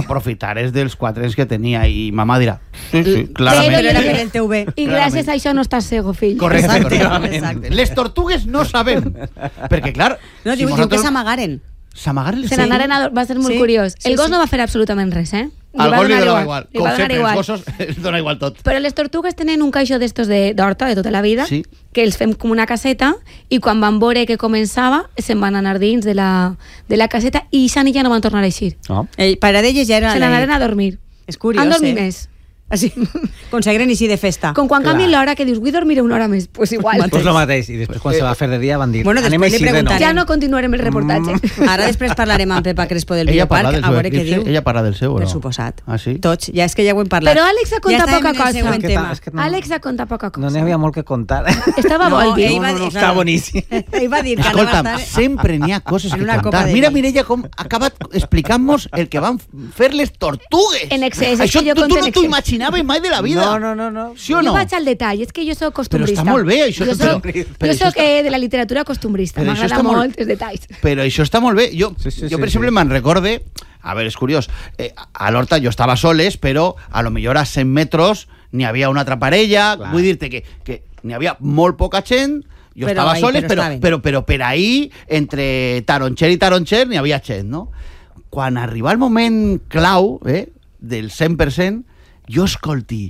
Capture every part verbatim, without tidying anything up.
aprofitaràs dels quatre anys que tenia i mamà dirà, sí, sí, clarament. Però era per el teu bé. I gràcies a això no estàs cego, fill. Correcte, Exacte, correcte. Les tortugues no sabem. Perquè, clar... No, si diu, diu vosaltres- que s'amagaren. S'amagaren les Se n'anaren a... Va ser molt Sí, curiós. sí, El gos sí. no va fer absolutament res, eh? Al gos li donava igual. Li Com va donar sempre, els igual. gossos els dona igual tot. Però les tortugues tenen un caixó d'estos de- d'horta de tota la vida, Sí. que els fem com una caseta, i quan van veure que començava, se'n van anar dins de la, de la caseta i ixan i ja no van tornar a eixir. No? Eh, per a d'elles ja era... Se n'anaren a dormir. És curiós, Han dormit eh? més. Així, consegren així de festa. Com quan Clar. canvi l'hora, que dius, vull dormir una hora més. Pues igual. Pues lo mateix. I després, quan se va fer de dia, van dir, Bueno, anem a després li eixir de nou. preguntarem. Ja no continuarem el reportatge. Mm. Ara després parlarem amb Pepa Crespo del Ella parla Bioparc, del a seu veure què eclipse? diu. Ella parla del seu, o Per no? suposat. Ah, sí? Tots, ja és que ja ho hem parlat. Però Àlex ha contat ja poca estàvem en el cosa. següent És que ta- tema. és que no- Àlex ha contat poca cosa. No n'hi havia molt que contar. Estava No, molt bé. ell va dir- Està boníssim. Ell va dir que Escolta'm, anava a estar... sempre n'hi ha coses en que una copa contar. de Mira, vi. Mireia, com ha acabat explicant-nos el que van fer les tortugues. En excés, és Això que jo tu, tu conto en no t'ho excés. imaginaves mai de la vida. No, no, no, no. Sí o Jo no? vaig al detall, és que jo sóc Però costumbrista. està molt bé, això. Jo soc, però, jo però això soc eh, de la literatura costumbrista, Però això m'agrada està molt- molt els detalls. Però això està molt bé. Jo, Sí, sí, jo sí, per exemple, sí. me'n recorde... A veure, és curiós. Eh, a l'Horta jo estava soles, però a lo millor a cent metres n'hi havia una altra parella. Clar. Vull dir-te que, que n'hi havia molt poca gent. Jo Però estava ahí, soles, però però, estaven. però, però per ahí, entre taronxer i taronxer, n'hi havia gent, no? Quan arriba el moment clau, eh, del cent per cent, jo escolti...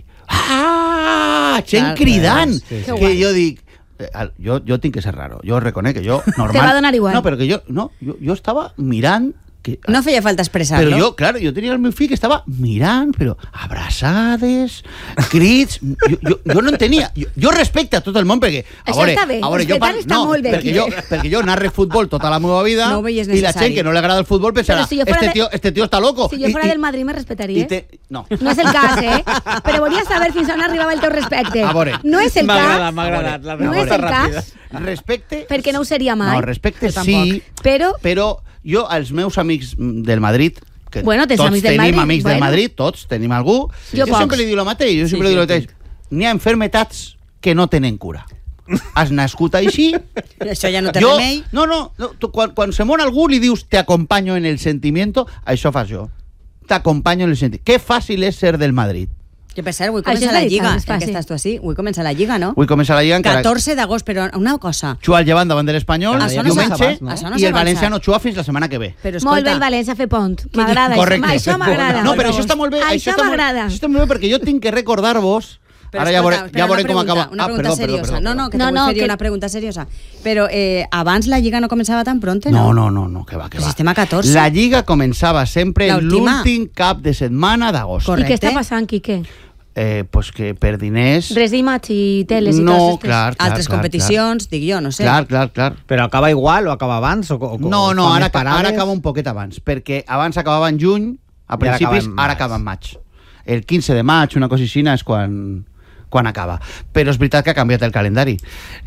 Ah! Gent Clar, cridant! sí, sí. Que Que guai. jo dic... eh, al- Jo, jo tinc que ser raro. Jo reconec que jo, normal... va donar igual. No, però que jo, no, jo, jo estava mirant... Que, No feia falta expressar-lo. però jo, clar, jo tenia el meu fill que estava mirant, però abraçades, crits... Jo, jo, jo no entenia. Jo, jo respecte a tot el món, perquè... A Això veure, està bé, a veure, jo respectar està no, molt bé, perquè aquí. jo, perquè jo narre futbol tota la meva vida No ho veies i la necessari. gent que no le agrada el futbol pensarà, Però si jo fuera este, de- tío, este tío está loco. Si jo I- fora i- del Madrid me i respectaries. te... No. No és el cas, eh? Però volia saber fins on arribava el teu respecte. A veure. No és el M'ha agradat, cas, m'ha agradat. La no és resposta el ràpida. cas, Respecte... perquè no ho seria mai. No, respecte Jo sí, Però, però jo, als meus amics del Madrid, que Bueno, tens tots amics del tenim Madrid, amics del bueno. Madrid, tots tenim algú, Jo jo, pocs. sempre li dic el mateix, jo sempre Sí, li dic sí, el mateix. N'hi ha enfermetats que no tenen cura. Has nascut així... Això ja no té jo, remei. no, no, no tu, quan, quan se mor algú li dius te acompaño en el sentimiento, això fas jo. T'acompanyo en el sentimiento. Que fàcil és ser del Madrid. Que per cert, avui Això comença és la veritat, Lliga. és Ja que fàcil. estàs tu així, avui comença la Lliga, no? Avui comença la Lliga encara... catorze d'agost, però una cosa. Juga el Llevant davant de l'Espanyol, Això no diumenge, s'avança, no? Això no i el s'avança. València no juga fins la setmana que ve. Però molt bé escolta, el València fer pont. M'agrada això. Correcte. Això m'agrada. No, però això està molt bé. Això està molt- m'agrada. Això està molt bé perquè jo tinc que recordar-vos... Però Ara ja escolta, veurem, espera, ja una veurem com pregunta, acaba... Una pregunta perdó, perdó, seriosa. perdó, No, perdó. no, que No, te no, vull fer que- una pregunta seriosa. Però eh, abans la Lliga no començava tan pronte, no? No, no, no, no, que va, que Però va. si estem a catorze. La Lliga començava sempre L'última. l'últim cap de setmana d'agost. I Correcte. què està passant, Quique? Eh, pues que per diners... Res d'imatge i teles i no, totes aquestes. clar, clar, Altres clar, competicions, dic jo, no sé. Clar, clar, clar. Però acaba igual o acaba abans? O, o, No, no, fan ara, més parades? ara acaba un poquet abans, perquè abans acabava en juny, a I ara principis, acaba en ara maig. acaba en maig. El quinze de maig, una cosa així, és quan, quan acaba. Però és veritat que ha canviat el calendari.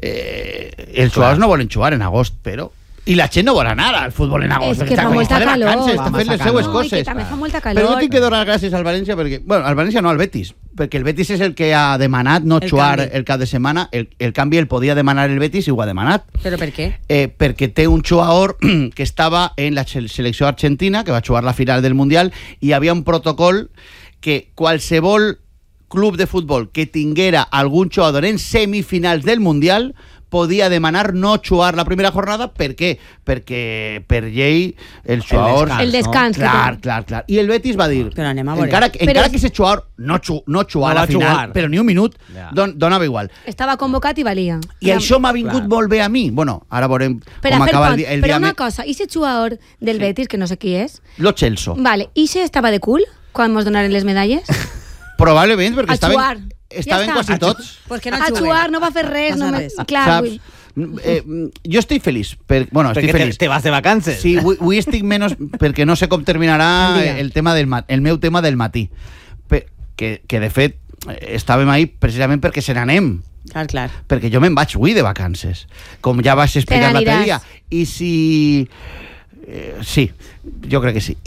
Eh, els jugadors no volen jugar en agost, però... I la gent no vol anar al futbol en agost. És que Està- fa molta està de calor. vacances, Fa Està fent massa les seues calor. No, i que coses. també fa molta Però calor. jo tinc que donar gràcies al València perquè... Bueno, al València no, al Betis. Perquè el Betis és el que ha demanat no El jugar canvi. el cap de setmana. El, el canvi el podia demanar el Betis i ho ha demanat. Però per què? Eh, perquè té un jugador que estava en la se- selecció argentina, que va jugar la final del Mundial, i hi havia un protocol que qualsevol club de futbol que tinguera algun jugador en semifinals del Mundial podia demanar no jugar la primera jornada. Per què? Perquè per llei els jugadors... descans, El descans. que Clar, té. clar, clar. I el Betis va dir... Però anem a veure. Encara, que- Però encara és- que ese jugador no, ju, no jugar No a va la final, jugar. però ni un minut, Ja. don, donava igual. Estava convocat i valia. I això m'ha vingut Clar. molt bé a mi. Bueno, ara veurem Per com a fer acaba el, pont. di el Però dia... una me- cosa, i ese jugador del Betis, que no sé qui és, Lo Chelsea. vale, i se estava de cul quan mos donaren les medalles? Probablement, perquè A estaven, jugar. estaven Ja està. quasi A tots. Pues que no a juguen. jugar, no va fer res. Passa No me... res. Clar, Saps? vull... Eh, jo estic feliç. Per, bueno, estic Perquè te, feliç. te vas de vacances. Sí, avui, avui estic menys perquè no sé com terminarà El dia. el, tema del mat, el meu tema del matí. Per, que, que, de fet, eh, estàvem ahí precisament perquè se n'anem. Clar, clar. Perquè jo me'n vaig avui de vacances, com ja vas explicar l'altre n'aniràs. dia. I si... Eh, sí, jo crec que sí.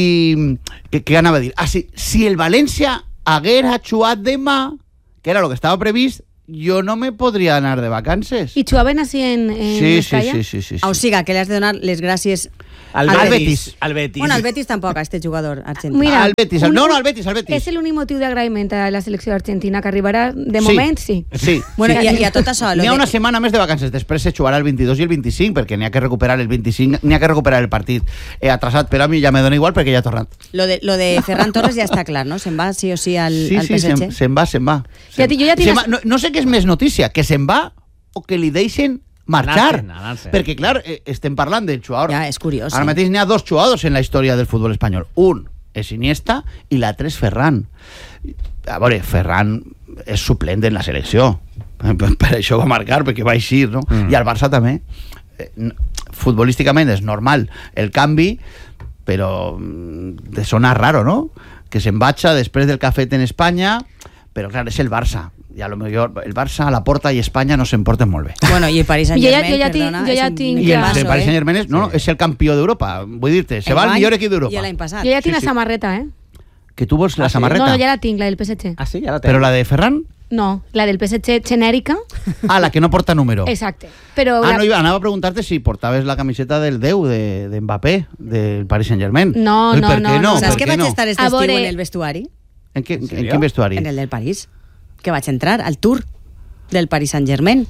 I què, què anava a dir? Ah, sí, si el València haguera jugat demà, que era el que estava previst, jo no me podria anar de vacances. I jugaven així en, en Sí, sí, Mestalla? sí, sí, sí, sí. O sigui, que li has de donar les gràcies Al Al Betis. Al Betis. Bueno, el Betis tampoc, a este jugador argentí. Mira, al Betis, al, un- no, no, al Betis, al Betis. És l'únic motiu d'agraïment a la selecció argentina que arribarà, de Sí. moment, sí. Sí. Bueno, sí. i, a- i a tot això... lo N'hi ha de- una setmana més de vacances, després se jugarà el vint-i-dos i el vint-i-cinc, perquè n'hi ha que recuperar el vint-i-cinc, n'hi ha que recuperar el partit eh, atrasat, però a mi ja me dona igual perquè ja ha tornat. Lo de, lo de Ferran Torres ja està clar, no? Se'n va sí o sí al, Sí, al sí, P S G. se'n se va, se'n va. Ja ti- jo ja tinc Se'n les- va. No, no sé què és més notícia, que se'n va o que li deixen marxar. Anar-se'n, anar-se'n. Perquè, clar, eh, estem parlant del jugador. Ja, és curiós, Ara sí. mateix n'hi ha dos jugadors en la història del futbol espanyol. Un és Iniesta i l'altre és Ferran. A veure, Ferran és suplent en la selecció. Per, per això va marcar, perquè va eixir, no? Mm. I al Barça també. Eh, n- Futbolísticament és normal el canvi, però mm, de sonar raro, no? Que se'n vaig després del que ha fet en Espanya, però clar, és el Barça. I a lo millor el Barça, la Porta i Espanya no s'emporten molt bé. Bueno, i el Paris Jo ja- Saint-Germain, jo ja tinc- perdona, jo ja és un tinc I el, Claro, el Paris eh? Saint-Germain és, no, no, és el campió d'Europa. Vull dir-te, se va al Enguany millor equip I d'Europa. l'any passat. Jo ja tinc Sí, la sí. samarreta, eh? Que tu vols la Ah, sí? samarreta? No, no, ja la tinc, la del P S G. Ah, sí, ja la tengo. Però la de Ferran? No, la del P S G genèrica. Ah, la que no porta número. Exacte. Però Ah, la- no, iba, anava a preguntar-te si portaves la camiseta del deu de, de Mbappé, del Paris Saint-Germain. No, Ui, no, per no, què no. no? Saps Per que què vaig no? estar este A estiu veure- en el vestuari? En, què, en, serio? quin vestuari? En el del París. Que vaig entrar al tour del Paris Saint-Germain.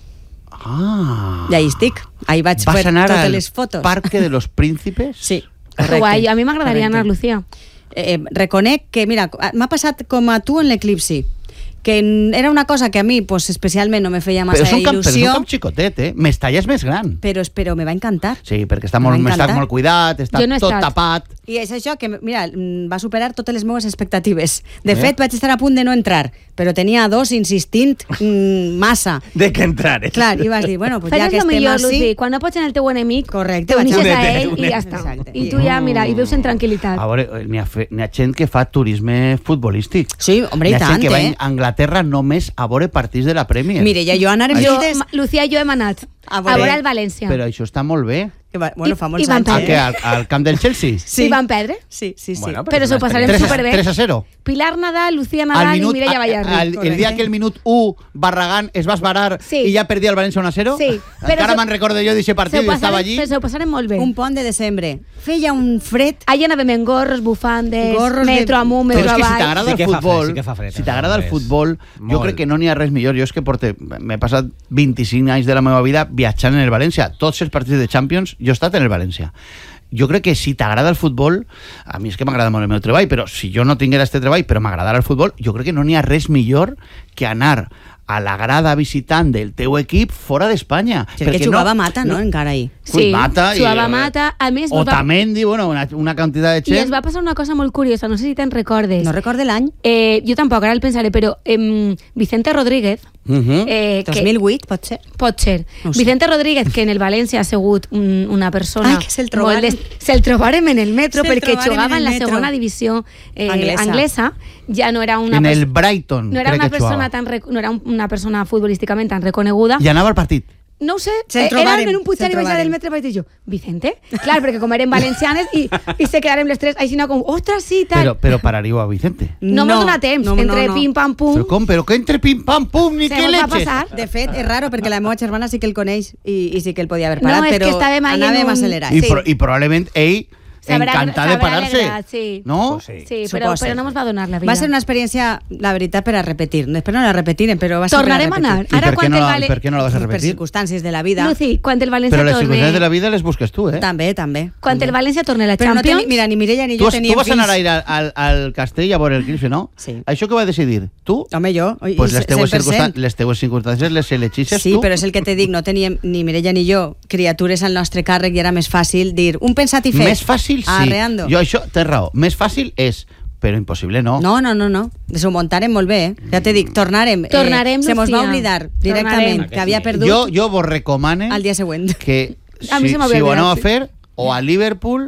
Ah. I ahí estic. Ahí vaig Vas fer anar totes al les fotos. Parque de los Príncipes? Sí, que correcte. guai, a mi m'agradaria Correcte. anar, Lucía. Eh, reconec que, mira, m'ha passat com a tu en l'Eclipsi, que n- era una cosa que a mi pues, especialment no me feia Però massa és, un camp, però és un il·lusió, camp xicotet, eh? Mestalla és més gran. però, però me va encantar. Sí, perquè està Me molt, va està encantar. molt cuidat, està Jo no he tot estat. tapat. I és això que, mira, mm, va superar totes les meves expectatives. De Eh? fet, vaig estar a punt de no entrar, però tenia dos insistint mm, massa. De que entrares. Clar, i vas dir, bueno, pues Fes ja que el estem millor, així... Lucy. Quan no pots en el teu enemic, Correcte, t'unixes vaig a a- ell i Únete, ja està. Exacte. I tu ja, mira, i vius en tranquil·litat. A veure, n'hi ha, fe- n'hi ha gent que fa turisme futbolístic. Sí, hombre, N'hi i ha gent tant, que va eh? a Anglaterra només a veure partits de la Premier. Mire, ja jo anàrem Jo, juntes... ma- Lucía i jo hem anat A a veure- veure el València. Però això està molt bé. Que va, bueno, I- fa molts i van anys. A perdre. què? Eh? Al, al camp del Chelsea? Sí. I van perdre. Sí, sí, sí. Bueno, Però és s'ho una passarem tres a- superbé. tres a zero. Pilar Nadal, Lucía Al Nadal minut, i Mireia a- Ballardi. al- el Correcte. dia que el minut u Barragán es va esbarar Sí. i ja perdia el València un a zero? Sí, però Encara se- me'n recordo jo d'aquest partit, S'ho estava passarem- allí. Però s'ho passarem molt bé. Un pont de desembre. Feia un fred... Allà anàvem en gorros, bufandes, Gorros de- metro amunt, Però metro és que si avall. t'agrada Sí el que fa futbol, fred, sí que fa fred, si t'agrada el és futbol, jo molt. crec que no n'hi ha res millor. Jo és que porte, m'he passat vint-i-cinc anys de la meva vida viatjant en el València. Tots els partits de Champions jo he estat en el València. Jo crec que si t'agrada el futbol, a mi és que m'agrada molt el meu treball, però si jo no tinguera este treball, però m'agradara el futbol, jo crec que no n'hi ha res millor que anar a la grada visitant del teu equip fora d'Espanya. Si el que Perquè jugava Mata, no? Encara ahí. Sí, Mata i- jugava Mata. A més, nos va- Otamendi, bueno, una, una quantitat de I gent. ens va passar una cosa molt curiosa, no sé si te'n recordes. No recorde l'any. Eh, jo tampoc, ara el pensaré, però eh, Vicente Rodríguez, Mhm. eh, dos que mil vuit, pot ser? pot ser. No ho sé. Vicente Rodríguez, que en el València ha sigut un, una persona... Ai, que se'l trobaren. molt des- Se'l trobarem en el metro Se'l perquè trobaren jugava en en el la metro. segona divisió eh, Anglesa. anglesa. Ja no era una En el pers- Brighton, no era crec una que jugava. persona tan rec- no era un- una persona futbolísticament tan reconeguda. I anava al partit. No ho sé, Se'l eh, trobaren, érem en un putxar se'l i vaig anar del trobaren. metre i vaig dir jo, Vicente? Clar, perquè com érem valencianes i, i se quedarem les tres així no com, ostres, sí, tal. Però, però pararíeu a Vicente. no No, m'ha donat temps, no, no, entre no. pim, pam, pum. Però com? Però que entre pim, pam, pum, ni Se que mos va leches. passar. De fet, és raro perquè la meva germana sí que el coneix i, i sí que el podia haver No, parat, és que però estàvem ahí en anàvem un- acelerat. I, Sí. pro, I probablement ell S'haurà- encantat de s'haurà parar-se. alegrat, sí. No? Pues sí. Sí, però, Suposa. però no ens va donar la vida. Va ser una experiència, la veritat, per a repetir. Després no la repetirem, però va ser Tornarem per a a anar. repetir. I Ara per, què quan no, el la- Vale- per què no la vas a Per repetir? circumstàncies de la vida. Lucy, quan el València Però les torne... circumstàncies de la vida les busques tu, eh? També, també. Quan el València torne a la Però no Champions... teni, mira, ni Mireia ni Tu, jo has, teníem tu vas anar a fills. ir al, al, al castell a veure el Eclipse, no? Sí. Això què va decidir? Tu? Home, jo. i- Pues i les teues, cent per cent. circumstàncies, les teues circumstàncies les elegixes Sí, tu. però és el que te dic, no teníem ni Mireia ni jo criatures al nostre càrrec i era més fàcil dir un pensat i fet. Més fàcil, sí. Arreando. Jo això, tens raó. Més fàcil és, però impossible no. No, no, no, no. S'ho muntarem molt bé, eh? Ja te dic, tornarem. Tornarem, eh, Se mos va Lucía. oblidar Tornarem. directament que havia Sí. perdut Jo, jo vos recomane al dia següent. que A mi si, se m'havia si ho aneu a olvidat, sí. fer o a Liverpool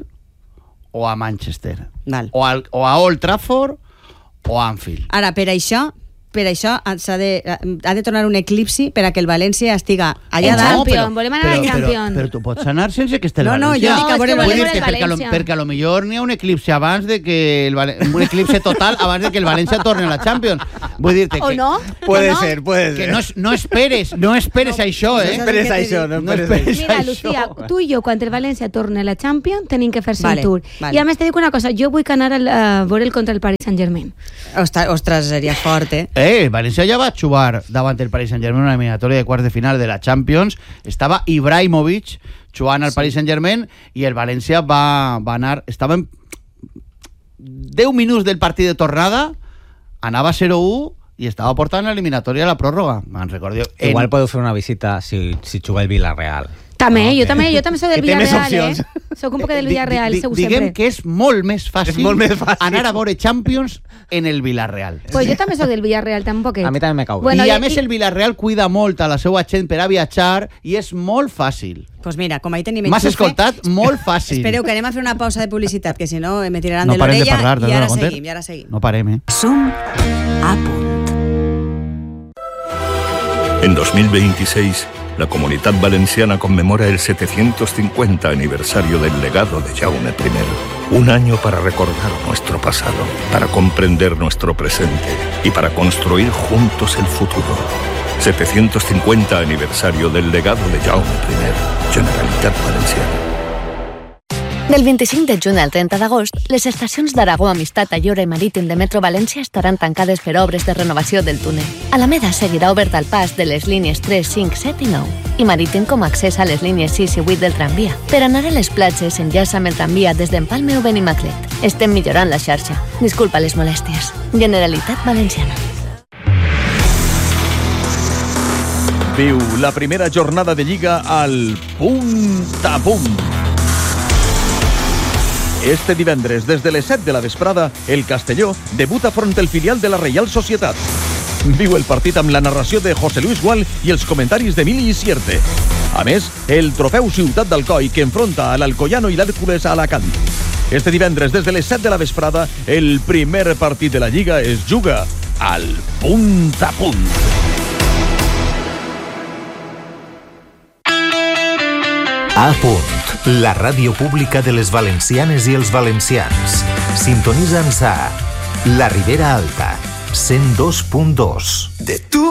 o a Manchester. Val. O, al, o a Old Trafford o a Anfield. Ara, per això, per això s'ha de, ha de tornar un eclipsi per a que el València estiga allà El dalt. Champions, volem anar al Champions. Però, però tu pots anar sense que esté el No, no, València. jo dic a veure No, és que el Vull dir volem que el perquè, a lo, València. perquè a lo millor n'hi ha un eclipsi abans de que el Val- un eclipsi total abans de que el València torni a la Champions. Vull dir-te O que, no? Puede O no? ser, puede que ser. no, es- no esperes, no esperes això, No eh? esperes això, no No esperes esperes això. Mira, això. Lucía, tu i jo, quan el València torni a la Champions, tenim que fer-se Vale, el tour. vale. I a més te dic una cosa, jo vull anar al- a veure el contra el Paris Saint-Germain. Ostres, ostres, seria fort, eh? Eh, el València ja va jugar davant el Paris Saint-Germain en una eliminatòria de quarts de final de la Champions. Estava Ibrahimovic jugant al Paris Saint-Germain i el València va, va anar... Estava en deu minuts del partit de tornada, anava zero u i estava portant l'eliminatòria a la pròrroga. Me'n recordeu. En- Igual podeu fer una visita si, si juga el Villarreal. També, Ok. jo també, jo també soc del Que té més Villarreal, opcions. eh? Soc un poc del Di- Villarreal, di- segur diguem sempre. que és molt més fàcil, És molt més fàcil. anar a veure Champions en el Villarreal. Pues jo també soc del Villarreal, tampoc. A mi també me cau bé. Bueno, I a i- més i- el Villarreal cuida molt a la seva gent per a viatjar i és molt fàcil. Doncs pues mira, com ahí tenim M'has enxufe, escoltat? Molt fàcil. Espereu que anem a fer una pausa de publicitat, que si no me tiraran No de parem de l'orella parlar, i Daniela ara Conter. seguim, i ara seguim. No parem, eh? Som a punt. En dos mil veintiséis, la Comunidad Valenciana conmemora el setecientos cincuenta aniversario del legado de Jaume primero. Un año para recordar nuestro pasado, para comprender nuestro presente y para construir juntos el futuro. setecientos cincuenta aniversario del legado de Jaume primero. Generalitat Valenciana. Del vint-i-cinc de juny al trenta d'agost, les estacions d'Aragó, Amistat, Ayora i Marítim de Metro València estaran tancades per obres de renovació del túnel. Alameda seguirà obert al pas de les línies tres, cinc, set i nou i Marítim com a accés a les línies sis i vuit del tramvia. Per anar a les platges, enllaça amb el tramvia des d'Empalme o Benimaclet. Estem millorant la xarxa. Disculpa les molèsties. Generalitat Valenciana. Viu la primera jornada de Lliga al punt a punt. Este divendres, des de les set de la vesprada, el Castelló debuta front el filial de la Reial Societat. Viu el partit amb la narració de José Luis Gual i els comentaris d'Emili Isierte. A més, el trofeu Ciutat d'Alcoi, que enfronta a l'Alcoyano i l'Hèrcules a Alacant. Este divendres, des de les set de la vesprada, el primer partit de la Lliga es juga al punt a punt. A punt, la ràdio pública de les valencianes i els valencians. Sintonitza'ns a La Ribera Alta, cent dos punt dos. De tu